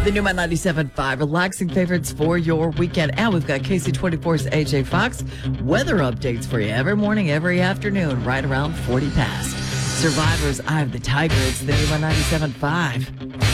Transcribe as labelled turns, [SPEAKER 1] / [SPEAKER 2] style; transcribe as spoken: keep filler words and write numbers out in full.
[SPEAKER 1] The new ninety-seven point five, relaxing favorites for your weekend. And we've got K C twenty-four's A J Fox. Weather updates for you every morning, every afternoon, right around forty past. Survivor's Eye of the Tiger. It's the new ninety-seven point five.